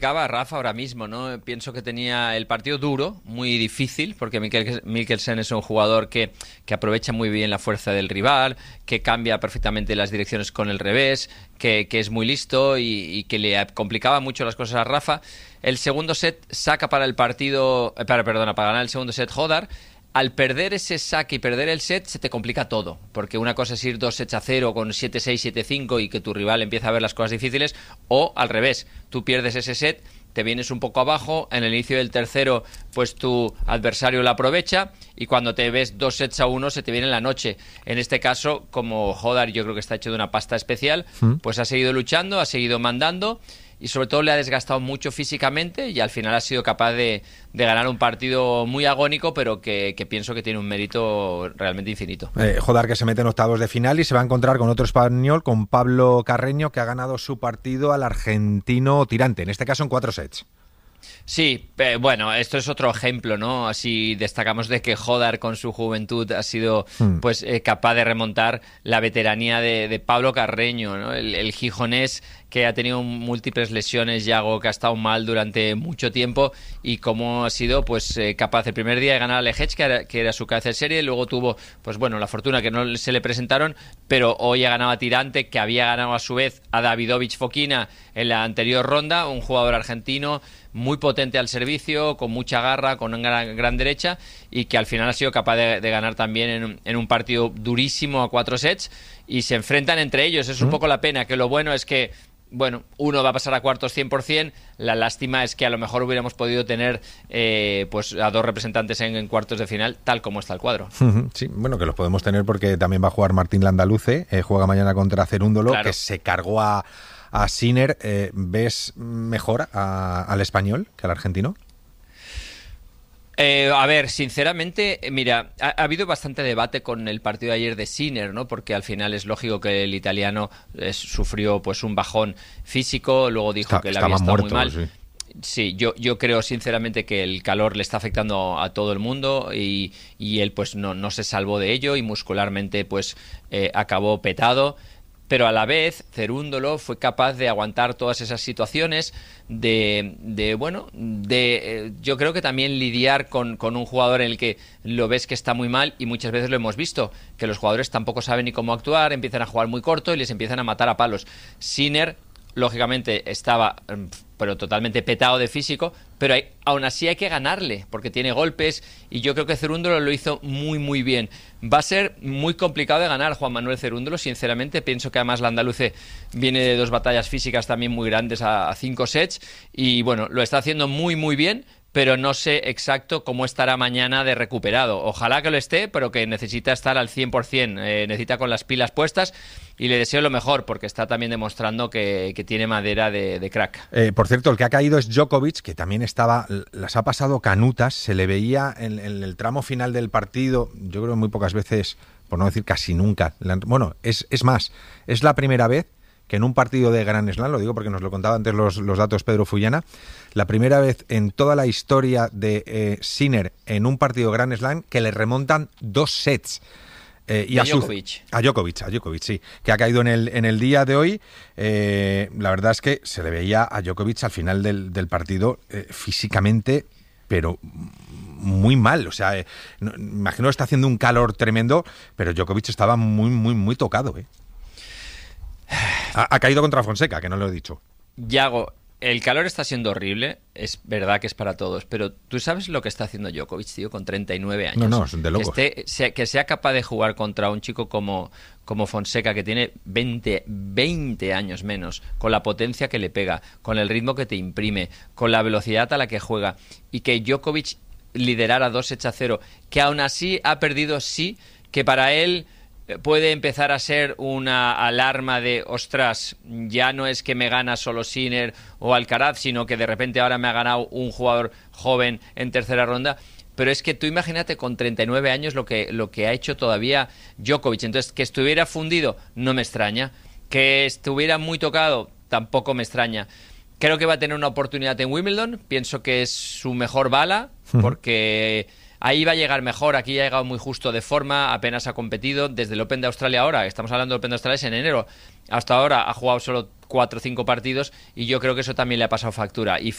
Acaba Rafa ahora mismo, ¿no? Pienso que tenía el partido duro, muy difícil, porque Mikkelsen es un jugador que aprovecha muy bien la fuerza del rival, que cambia perfectamente las direcciones con el revés, que es muy listo y que le complicaba mucho las cosas a Rafa. El segundo set saca para el partido, para ganar el segundo set Hodar. Al perder ese saque y perder el set, se te complica todo, porque una cosa es ir 2-0 con 7-6, 7-5 y que tu rival empieza a ver las cosas difíciles, o al revés, tú pierdes ese set, te vienes un poco abajo, en el inicio del tercero, pues tu adversario lo aprovecha, y cuando te ves 2-1 se te viene la noche. En este caso, como Hodar yo creo que está hecho de una pasta especial, pues ha seguido luchando, ha seguido mandando, y sobre todo le ha desgastado mucho físicamente y al final ha sido capaz de ganar un partido muy agónico, pero que pienso que tiene un mérito realmente infinito. Hodar, que se mete en octavos de final y se va a encontrar con otro español, con Pablo Carreño, que ha ganado su partido al argentino tirante, en este caso en 4 sets. Sí, bueno, esto es otro ejemplo, ¿no? Así destacamos de que Hodar con su juventud ha sido pues capaz de remontar la veteranía de Pablo Carreño, ¿no? El gijonés que ha tenido múltiples lesiones, Yago, que ha estado mal durante mucho tiempo, y cómo ha sido pues capaz el primer día de ganar a Lehech, que era su cabeza de serie, luego tuvo pues bueno la fortuna que no se le presentaron, pero hoy ha ganado a Tirante, que había ganado a su vez a Davidovich Fokina en la anterior ronda, un jugador argentino muy potente al servicio, con mucha garra, con una gran derecha, y que al final ha sido capaz de ganar también en un partido durísimo a 4 sets, y se enfrentan entre ellos. Es un poco la pena, que lo bueno es que bueno, uno va a pasar a cuartos 100%, la lástima es que a lo mejor hubiéramos podido tener pues a dos representantes en cuartos de final, tal como está el cuadro. Sí, bueno, que los podemos tener porque también va a jugar Martín Landaluce, juega mañana contra Cerúndolo, claro, que se cargó a Sinner. ¿Ves mejor al español que al argentino? A ver, sinceramente, mira, ha habido bastante debate con el partido de ayer de Sinner, ¿no? Porque al final es lógico que el italiano sufrió pues un bajón físico, luego dijo que le había estado muy mal. Sí, yo creo sinceramente que el calor le está afectando a todo el mundo y él pues no se salvó de ello y muscularmente pues acabó petado. Pero a la vez Cerúndolo fue capaz de aguantar todas esas situaciones, yo creo que también lidiar con un jugador en el que lo ves que está muy mal, y muchas veces lo hemos visto, que los jugadores tampoco saben ni cómo actuar, empiezan a jugar muy corto y les empiezan a matar a palos. Sinner, lógicamente, estaba pero totalmente petado de físico, pero aún así hay que ganarle, porque tiene golpes, y yo creo que Cerúndolo lo hizo muy muy bien. Va a ser muy complicado de ganar Juan Manuel Cerúndolo, sinceramente. Pienso que además Landaluce viene de 2 batallas físicas también muy grandes a 5 sets, y bueno, lo está haciendo muy muy bien, pero no sé exacto cómo estará mañana de recuperado. Ojalá que lo esté, pero que necesita estar al 100%, necesita con las pilas puestas, y le deseo lo mejor, porque está también demostrando que tiene madera de crack. Por cierto, el que ha caído es Djokovic, que también las ha pasado canutas, se le veía en el tramo final del partido, yo creo muy pocas veces, por no decir casi nunca. Bueno, es más, es la primera vez que en un partido de Grand Slam, lo digo porque nos lo contaba antes los datos Pedro Fullana, la primera vez en toda la historia de Sinner en un partido de Grand Slam que le remontan 2 sets. Y a Djokovic, sí, que ha caído en el día de hoy. La verdad es que se le veía a Djokovic al final del partido físicamente, pero muy mal. O sea, imagino que está haciendo un calor tremendo, pero Djokovic estaba muy, muy, muy tocado. Ha caído contra Fonseca, que no lo he dicho. Yago, el calor está siendo horrible, es verdad que es para todos, pero ¿tú sabes lo que está haciendo Djokovic, tío, con 39 años? No, es de locos. Que sea capaz de jugar contra un chico como Fonseca, que tiene 20 años menos, con la potencia que le pega, con el ritmo que te imprime, con la velocidad a la que juega, y que Djokovic liderara 2-0, que aún así ha perdido, sí, que para él puede empezar a ser una alarma de, ostras, ya no es que me gana solo Sinner o Alcaraz, sino que de repente ahora me ha ganado un jugador joven en tercera ronda. Pero es que tú imagínate con 39 años lo que ha hecho todavía Djokovic. Entonces, que estuviera fundido no me extraña, que estuviera muy tocado tampoco me extraña. Creo que va a tener una oportunidad en Wimbledon, pienso que es su mejor bala, porque ahí va a llegar mejor. Aquí ha llegado muy justo de forma, apenas ha competido desde el Open de Australia ahora. Estamos hablando del Open de Australia, es en enero. hasta ahora ha jugado solo 4 o 5 partidos y yo creo que eso también le ha pasado factura. Y